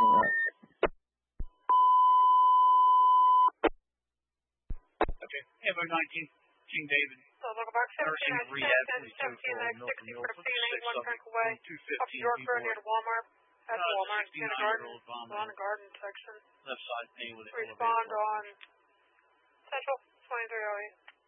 Okay. Evo 19, King David. So welcome back. 17, 10, 17, 60 for CNA, 1 crank away. Up to York Road near the Walmart. At Walmart, in the garden section. Left side pane with it. Respond on Central 2308.